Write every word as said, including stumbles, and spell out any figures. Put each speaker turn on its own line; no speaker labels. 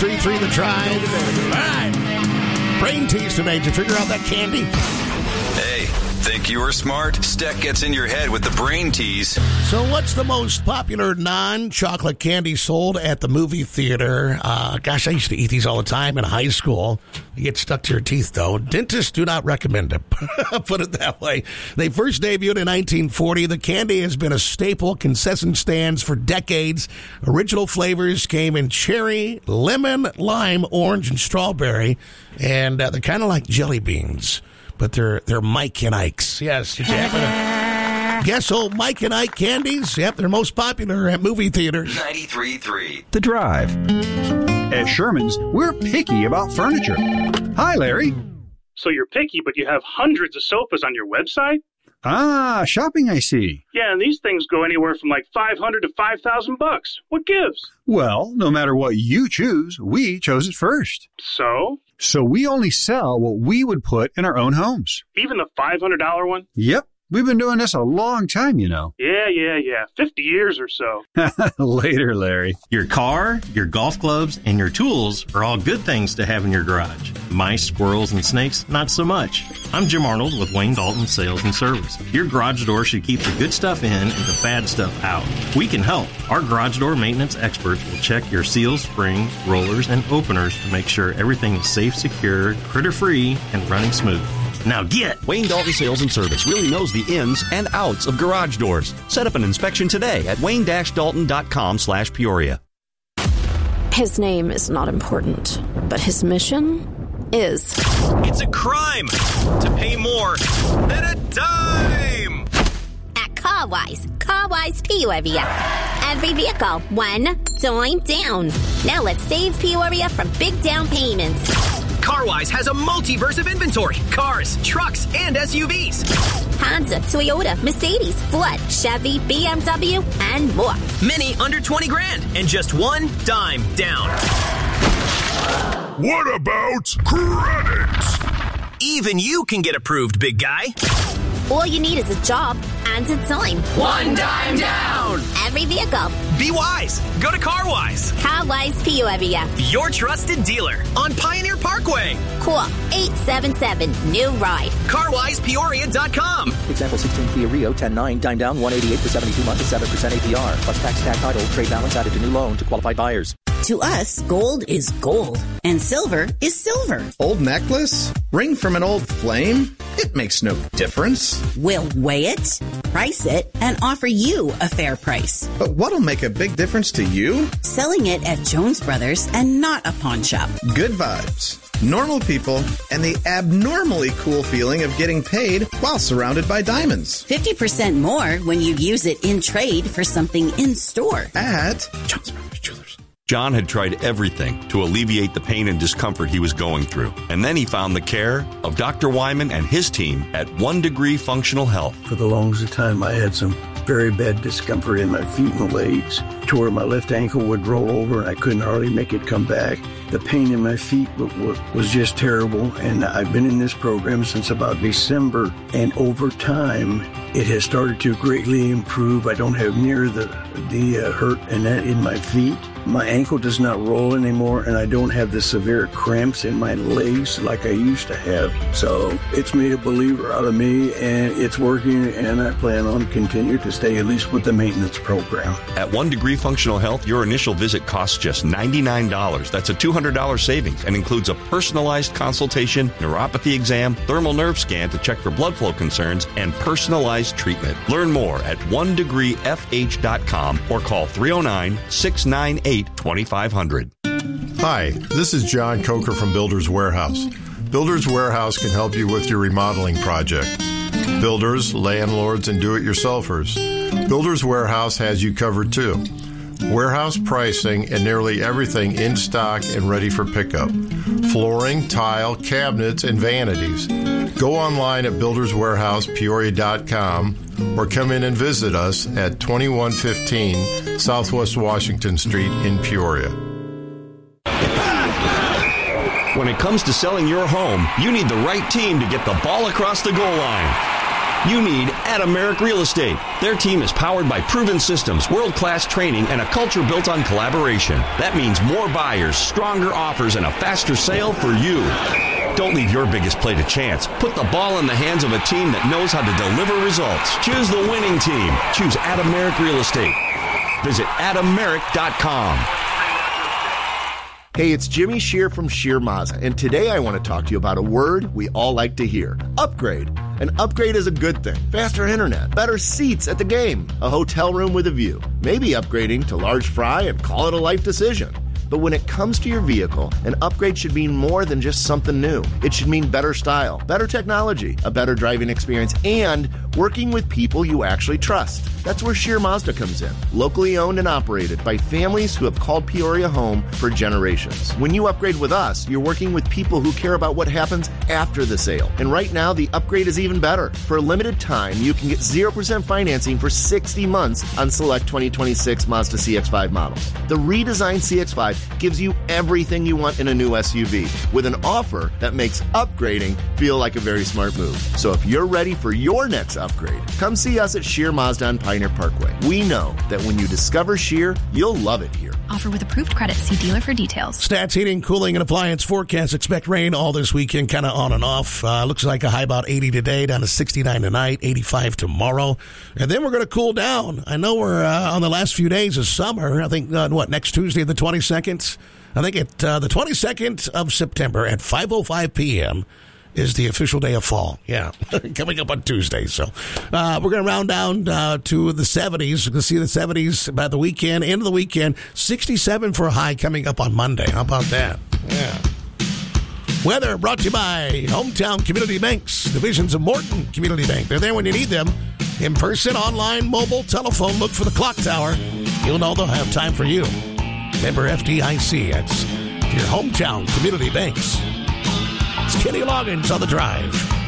ninety-three point three The Drive. All right. Brain tease today. Did you figure out that candy?
Hey, think you were smart? Steck gets in your head with the brain tease.
So what's the most popular non-chocolate candy sold at the movie theater? Uh, gosh, I used to eat these all the time in high school. You get stuck to your teeth, though. Dentists do not recommend it. Put it that way. They first debuted in nineteen forty. The candy has been a staple concession stands for decades. Original flavors came in cherry, lemon, lime, orange, and strawberry. And uh, they're kind of like jelly beans. But they're they're Mike and Ike's. Yes, did you happen to guess old Mike and Ike candies? Yep, they're most popular at movie theaters.
ninety-three point three
The Drive. At Sherman's, we're picky about furniture. Hi, Larry.
So you're picky, but you have hundreds of sofas on your website?
Ah, shopping, I see.
Yeah, and these things go anywhere from like five hundred to five thousand bucks. What gives?
Well, no matter what you choose, we chose it first.
So?
So we only sell what we would put in our own homes.
Even the five hundred dollars one?
Yep. We've been doing this a long time, you know.
Yeah, yeah, yeah. fifty years or so.
Later, Larry.
Your car, your golf clubs, and your tools are all good things to have in your garage. Mice, squirrels, and snakes, not so much. I'm Jim Arnold with Wayne Dalton Sales and Service. Your garage door should keep the good stuff in and the bad stuff out. We can help. Our garage door maintenance experts will check your seals, springs, rollers, and openers to make sure everything is safe, secure, critter-free, and running smooth. Now get!
Wayne Dalton Sales and Service really knows the ins and outs of garage doors. Set up an inspection today at wayne dash dalton dot com slash Peoria.
His name is not important, but his mission is.
It's a crime to pay more than a dime!
At CarWise, CarWise Peoria. Every vehicle, one dime down. Now let's save Peoria from big down payments.
CarWise has a multiverse of inventory. Cars, trucks, and S U Vs.
Honda, Toyota, Mercedes, Ford, Chevy, B M W, and more.
Many under twenty grand and just one dime down.
What about credit?
Even you can get approved, big guy.
All you need is a job and a dime.
One dime down.
Every vehicle.
Be wise. Go to CarWise.
CarWise Peoria.
Your trusted dealer on Pioneer Parkway.
Call eight seven seven new ride.
car wise peoria dot com.
Example sixteen Kia Rio ten nine, dime down one eighty-eight for seventy-two months at seven percent A P R. Plus tax, tag title, trade balance added to new loan to qualified buyers.
To us, gold is gold, and silver is silver.
Old necklace? Ring from an old flame? It makes no difference.
We'll weigh it, price it, and offer you a fair price.
But what'll make a big difference to you?
Selling it at Jones Brothers and not a pawn shop.
Good vibes, normal people, and the abnormally cool feeling of getting paid while surrounded by diamonds.
fifty percent more when you use it in trade for something in store.
At Jones Brothers Jewelers.
John had tried everything to alleviate the pain and discomfort he was going through. And then he found the care of Doctor Wyman and his team at One Degree Functional Health.
For the longest time, I had some very bad discomfort in my feet and legs, to where my left ankle would roll over and I couldn't hardly make it come back. The pain in my feet was just terrible, and I've been in this program since about December, and over time, it has started to greatly improve. I don't have near the, the uh, hurt and that in my feet. My ankle does not roll anymore, and I don't have the severe cramps in my legs like I used to have. So it's made a believer out of me, and it's working, and I plan on continuing to stay at least with the maintenance program.
At One Degree Functional Health, your initial visit costs just ninety-nine dollars. That's a two hundred dollars savings and includes a personalized consultation, neuropathy exam, thermal nerve scan to check for blood flow concerns, and personalized treatment. Learn more at one degree f h dot com or call three oh nine, six nine eight, twenty-five hundred.
Hi, this is John Coker from Builders Warehouse. Builders Warehouse can help you with your remodeling project. Builders, landlords, and do-it-yourselfers. Builders Warehouse has you covered too. Warehouse pricing and nearly everything in stock and ready for pickup. Flooring, tile, cabinets, and vanities. Go online at builders warehouse peoria dot com or come in and visit us at twenty-one fifteen Southwest Washington Street in Peoria.
When it comes to selling your home, you need the right team to get the ball across the goal line.
You need Adameric Real Estate. Their team is powered by proven systems, world-class training, and a culture built on collaboration. That means more buyers, stronger offers, and a faster sale for you. Don't leave your biggest play to chance. Put the ball in the hands of a team that knows how to deliver results. Choose the winning team. Choose Adameric Real Estate. Visit adameric dot com.
Hey, it's Jimmy Shear from Shear Mazda, and today I want to talk to you about a word we all like to hear: upgrade. An upgrade is a good thing. Faster internet, better seats at the game, a hotel room with a view. Maybe upgrading to large fry and call it a life decision. But when it comes to your vehicle, an upgrade should mean more than just something new. It should mean better style, better technology, a better driving experience, and working with people you actually trust. That's where Shear Mazda comes in. Locally owned and operated by families who have called Peoria home for generations. When you upgrade with us, you're working with people who care about what happens after the sale. And right now, the upgrade is even better. For a limited time, you can get zero percent financing for sixty months on select twenty twenty-six Mazda C X five models. The redesigned C X five gives you everything you want in a new S U V with an offer that makes upgrading feel like a very smart move. So if you're ready for your next upgrade, come see us at Shear Mazda on Pioneer Parkway. We know that when you discover Shear, you'll love it here.
Offer with approved credit. See dealer for details.
Stats, heating, cooling, and appliance forecast. Expect rain all this weekend, kind of on and off. Uh, looks like a high about eighty today, down to sixty-nine tonight, eighty-five tomorrow. And then we're going to cool down. I know we're uh, on the last few days of summer. I think, uh, what, next Tuesday, the twenty-second? I think it, uh, the twenty-second of September at five oh five p.m. is the official day of fall. Yeah, coming up on Tuesday. So uh, we're going to round down uh, to the seventies. We're going to see the seventies by the weekend, end of the weekend. sixty-seven for a high coming up on Monday. How about that? Yeah. Weather brought to you by Hometown Community Banks, divisions of Morton Community Bank. They're there when you need them. In person, online, mobile, telephone. Look for the clock tower. You'll know they'll have time for you. Member F D I C. That's your Hometown Community Banks. It's Kenny Loggins on the drive.